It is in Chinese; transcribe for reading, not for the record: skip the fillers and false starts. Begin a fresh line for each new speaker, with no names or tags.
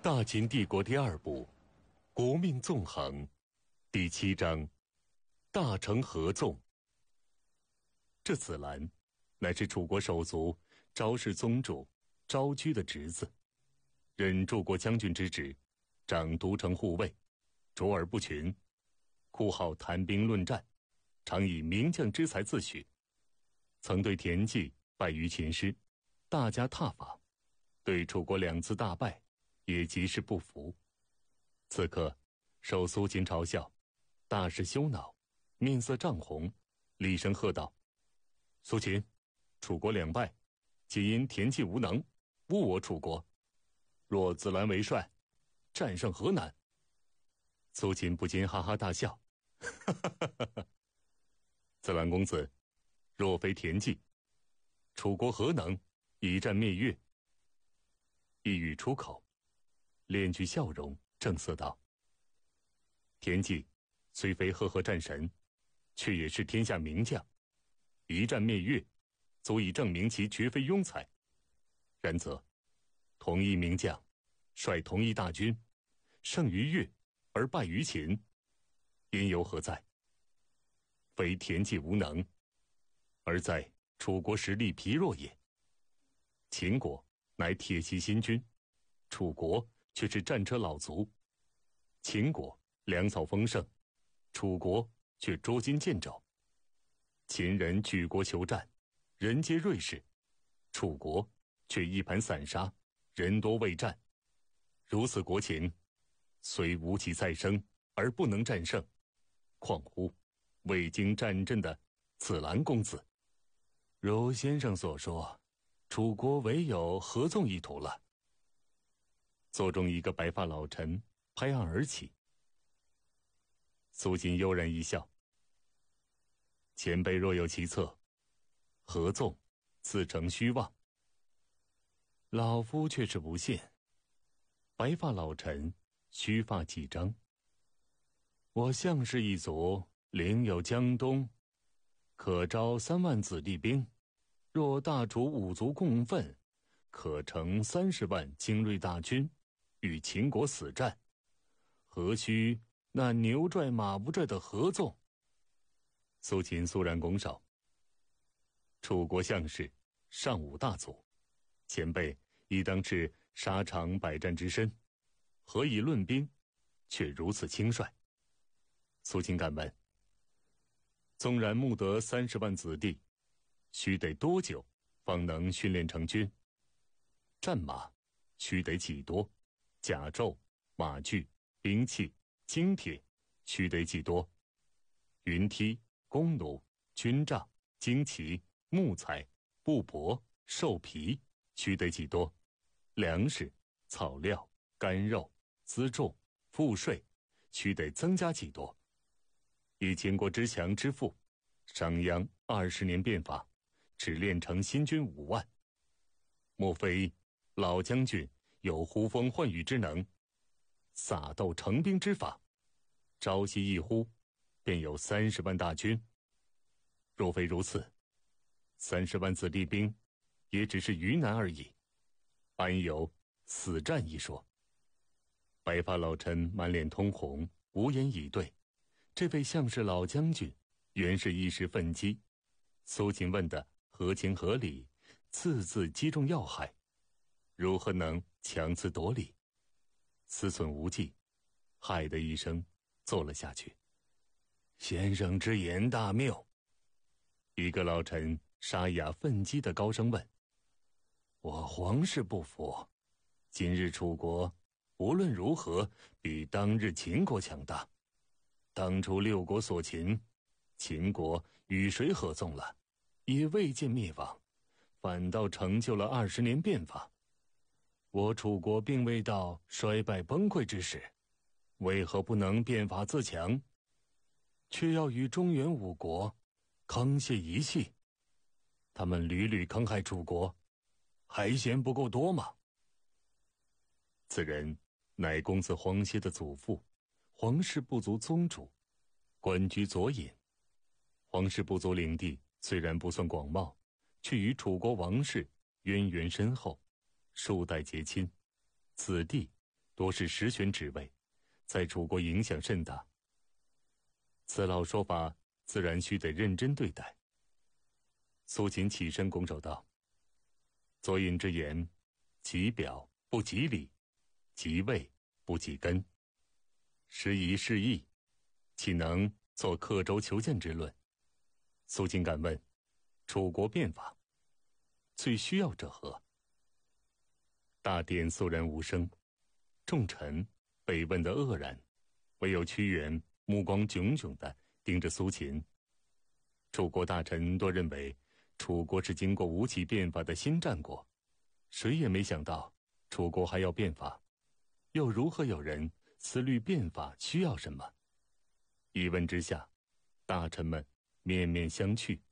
大秦帝国第二部，国命纵横，第7章，大成合纵。这子兰，乃是楚国首族昭氏宗主昭居的侄子，任柱国将军之职，掌都城护卫，卓尔不群，酷好谈兵论战，常以名将之才自诩，曾对田忌败于秦师，大加挞伐，对楚国2次大败也极是不服。此刻受苏秦嘲笑，大是羞恼，面色涨红，厉声喝道：苏秦，楚国2败，皆因田忌无能，误我楚国。若子兰为帅，战胜何难？苏秦不禁哈哈大笑，哈哈哈哈哈！子兰公子，若非田忌，楚国何能一战灭越？一语出口，敛去笑容，正色道：田忌虽非赫赫战神，却也是天下名将，一战灭越，足以证明其绝非庸才。然则同一名将，率同一大军，胜于越而败于秦，因由何在？非田忌无能，而在楚国实力疲弱也。秦国乃铁骑新军，楚国却是战车老卒。秦国粮草丰盛，楚国却捉襟见肘。秦人举国求战，人皆锐士，楚国却一盘散沙，人多未战。如此国情，虽武起再生而不能战胜，况乎未经战阵的子兰公子？如先生所说，楚国唯有合纵一途了。座中一个白发老臣拍案而起。苏秦悠然一笑：前辈若有其策，合纵自成虚妄。老夫却是不信。白发老臣须发几张。我项氏一族领有江东，可招3万子弟兵，若大楚5族共奋，可成30万精锐大军，与秦国死战，何须那牛拽马不拽的合纵？苏秦肃然拱手：楚国项氏尚武大族，前辈亦当是沙场百战之身，何以论兵却如此轻率？苏秦敢问，纵然募得30万子弟，须得多久方能训练成军？战马须得几多？甲胄、马具、兵器、精铁须得几多？云梯、弓弩、军帐、旌旗、木材、布帛、兽皮须得几多？粮食、草料、干肉、辎重、赋税须得增加几多？以秦国之强之富，商鞅20年变法，只练成新军5万。莫非老将军有呼风唤雨之能，撒豆成兵之法，朝夕一呼，便有30万大军？若非如此，30万子弟兵也只是鱼腩而已，安有死战一说？白发老臣满脸通红，无言以对。这位项氏老将军原是一时愤激，苏秦问的合情合理，字字击中要害，如何能强词夺理，思忖无计，嗨的一声坐了下去。先生之言大谬。一个老臣沙哑愤激的高声问：我皇室不服，今日楚国无论如何比当日秦国强大。当初6国所擒，秦国与谁合纵了，也未见灭亡，反倒成就了20年变法。我楚国并未到衰败崩溃之时，为何不能变法自强，却要与中原5国沆瀣一气？他们屡屡坑害楚国，还嫌不够多吗？此人乃公子黄歇的祖父，黄氏部族宗主，官居左尹。黄氏部族领地虽然不算广袤，却与楚国王室渊源深厚，数代结亲，此地多是实权职位，在楚国影响甚大。此老说法自然须得认真对待。苏秦起身拱手道：“左尹之言，其表不及里，其位不及根，时移世易，岂能作刻舟求剑之论？”苏秦敢问：楚国变法，最需要者何？大殿肃然无声，众臣被问得愕然，唯有屈原目光炯炯地盯着苏秦。楚国大臣多认为楚国是经过吴起变法的新战国，谁也没想到楚国还要变法，又如何有人思虑变法需要什么？一问之下，大臣们面面相觑，